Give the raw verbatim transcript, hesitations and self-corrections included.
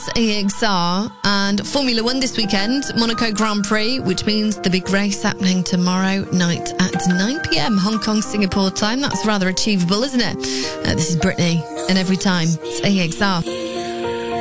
It's A X R and Formula One this weekend, Monaco Grand Prix, which means the big race happening tomorrow night at nine p.m. Hong Kong, Singapore time. That's rather achievable, isn't it? Uh, this is Britney, and every time it's A X R.